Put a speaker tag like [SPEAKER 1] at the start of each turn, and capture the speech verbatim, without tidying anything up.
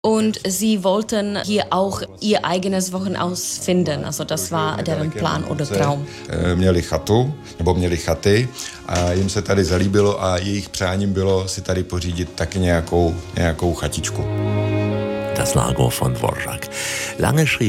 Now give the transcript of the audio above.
[SPEAKER 1] Und sie wollten hier auch ihr eigenes Wochenhaus finden. Also das war deren Plan oder Traum.
[SPEAKER 2] Měli chatu, nebo měli chaty a jim se tady zalíbilo a jejich přáním bylo si tady pořídit taky nějakou, nějakou chatičku.
[SPEAKER 3] Das Lager von Dvořák. Lange schrieb